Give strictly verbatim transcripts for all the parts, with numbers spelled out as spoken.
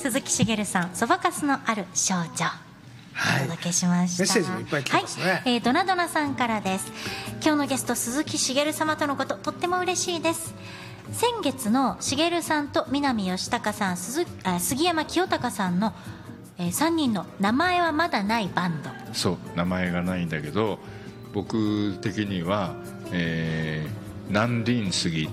鈴木茂さん、そばかすのある少女、 はい、 お届けしました。 メッセージもいっぱい来てますね。 はい、えー、ドナドナさんからです。今日のゲスト鈴木茂様とのこと、とっても嬉しいです。先月の茂さんと南義隆さん、鈴あ杉山清隆さんの、えー、さんにんの名前はまだないバンド。 そう、名前がないんだけど、僕的には、えー、南林杉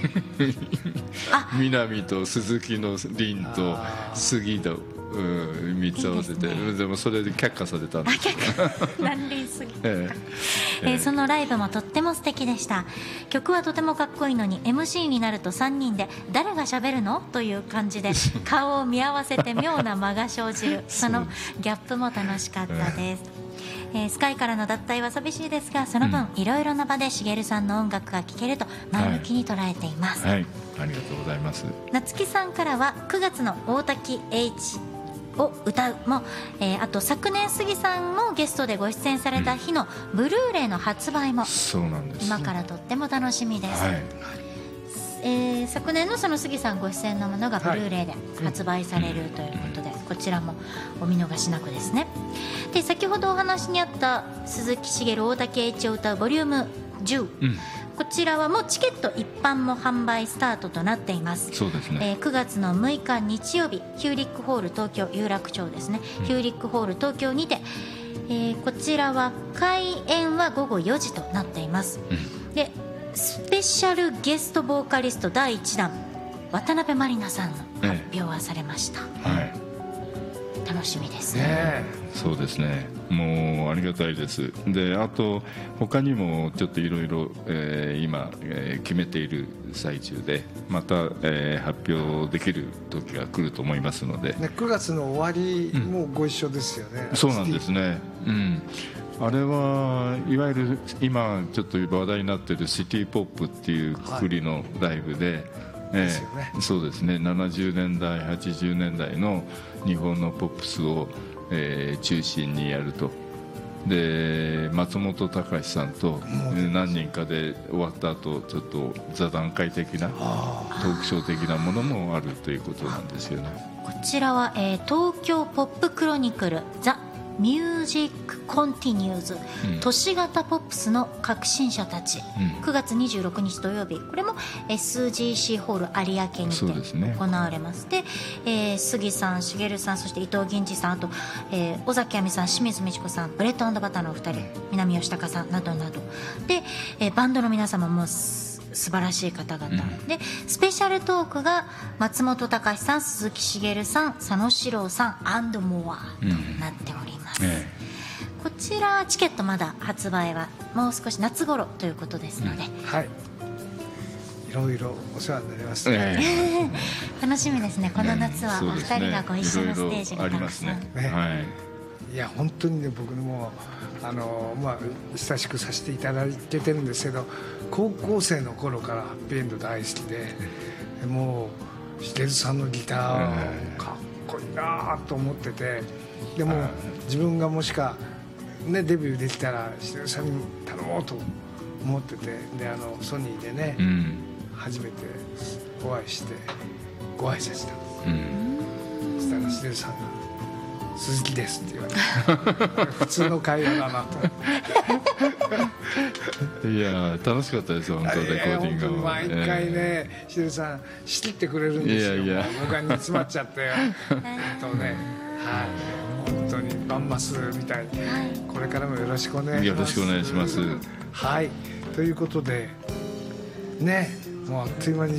南と鈴木の林と杉とみっつ合わせて、いいですね、でもそれで却下されたんです南林杉、えーえー、そのライブもとっても素敵でした。曲はとてもかっこいいのに エムシー になるとさんにんで誰が喋るのという感じで顔を見合わせて妙な間が生じるそのギャップも楽しかったです。えー、スカイからの脱退は寂しいですが、その分、うん、いろいろな場で茂さんの音楽が聴けると前向きに捉えています。 はい、はい、ありがとうございます。 夏木さんからはくがつの大滝 Hを歌うも、えー、あと昨年杉さんもゲストでご出演された日のブルーレイの発売も、 そうなんです、 今からとっても楽しみです。はい、えー、昨年のその杉さんご出演のものがブルーレイで発売されるということで、はい、こちらもお見逃しなくですね。で、先ほどお話にあった鈴木茂大滝 H を歌うボリュームじゅう、うん、こちらはもうチケット一般も販売スタートとなっています。 そうですね、 えー、くがつのむいか日曜日、ヒューリックホール東京有楽町ですね、うん、ヒューリックホール東京にて、えー、こちらは開演はごごよじとなっています。うん、でスペシャルゲストボーカリストだいいちだん渡辺満里奈さんの発表はされました。えー、はい、楽しみですね。 ね、そうですね、もうありがたいです。で、あと他にもちょっといろいろ今、えー、決めている最中で、また、えー、発表できる時が来ると思いますので、 ね、くがつの終わりもご一緒ですよね。 うん、そうなんですね、うん、あれはいわゆる今ちょっと話題になっているシティポップっていうくくりのライブで、はい、えー、そうですね、ななじゅうねんだいはちじゅうねんだいの日本のポップスを、えー、中心にやると。で、松本隆さんと何人かで終わった後、ちょっと座談会的なトークショー的なものもあるということなんですよね。 こちらは、えー、東京ポップクロニクルザ・ミュージックコンティニューズ、うん、都市型ポップスの革新者たち、うん、くがつにじゅうろくにち土曜日、これも エスジーシー ホール有明にて行われます。で、えー、杉さん、茂さん、そして伊藤銀次さん、あと、えー、尾崎亜美さん、清水美智子さん、ブレッド&バターのお二人、南吉高さんなどなどで、えー、バンドの皆様も素晴らしい方々、うん、でスペシャルトークが松本隆さん、鈴木茂さん、佐野史郎さんアンドモアとなっております。うん、ええ、こちらチケットまだ発売はもう少し夏頃ということですので、 うん、はい、いろいろお世話になりますね。 楽しみですね。この夏はお二人がご一緒のステージがたくさん、 ねね、はい、いや本当にね、僕もあの、まあ、親しくさせていただいてるんですけど、高校生の頃からハッピーエンド大好きで、もう茂さんのギターかっこいいなと思ってて、でも自分がもしか、ね、デビューできたら茂さんに頼もうと思ってて、であのソニーでね、うん、初めてお会いしてご挨拶したんです、うん、そしたら茂さんが鈴木ですって言われて普通の会話だなといや楽しかったですよ、本当レコーディングも毎回ね、しげるさん仕切ってくれるんですよ。いやいや僕は煮詰まっちゃって本当ね、はい、本当にバンマスみたいに、はい、これからもよろしくお願いします。 よろしくお願いします。 はい、ということでね、もうあっという間に